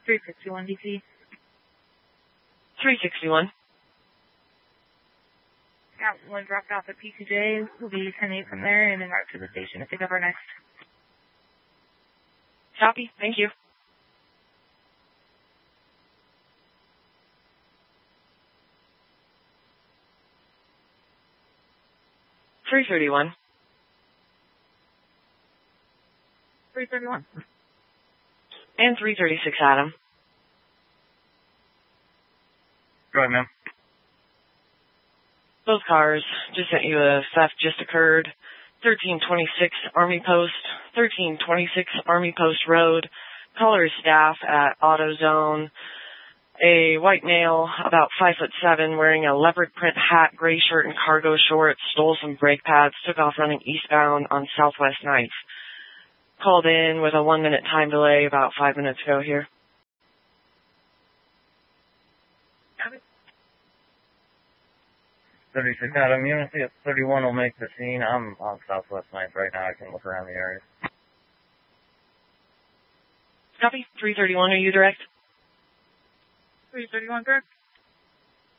361 DC. 361. Got one dropped off at PCJ. We'll be 10-8 from there and then route to the station to pick up our next. Copy. Thank you. $331. 331. And 336, Adam. Go ahead, ma'am. Both cars just sent you a theft just occurred. 1326 Army Post, 1326 Army Post Road. Caller is staff at AutoZone. A white male, about 5'7", wearing a leopard print hat, gray shirt, and cargo shorts, stole some brake pads, took off running eastbound on Southwest 9th. Called in with a 1-minute time delay about 5 minutes ago here. 36 Adam, you want to see if 31 will make the scene? I'm on Southwest 9th right now. I can look around the area. Copy. 331, are you direct? 331, correct.